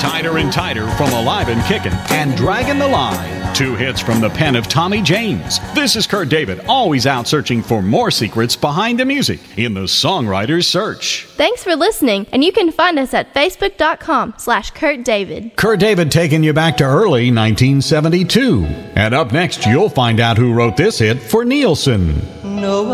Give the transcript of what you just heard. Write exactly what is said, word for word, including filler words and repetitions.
Tighter and Tighter from Alive and Kickin', and Dragging the Line. Two hits from the pen of Tommy James. This is Kurt David, always out searching for more secrets behind the music in the songwriter's search. Thanks for listening, and you can find us at facebook.com slash Kurt David. Kurt David taking you back to early nineteen seventy-two. And up next, you'll find out who wrote this hit for Nielsen. No.